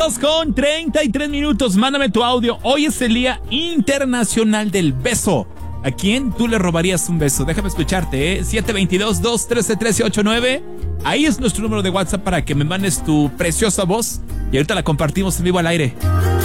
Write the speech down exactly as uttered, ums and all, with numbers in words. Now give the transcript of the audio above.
dos con treinta y tres minutos. Mándame tu audio. Hoy es el Día Internacional del Beso. ¿A quién tú le robarías un beso? Déjame escucharte, ¿eh? siete dos dos, dos uno tres, uno tres ocho nueve. Ahí es nuestro número de WhatsApp para que me mandes tu preciosa voz. Y ahorita la compartimos en vivo al aire.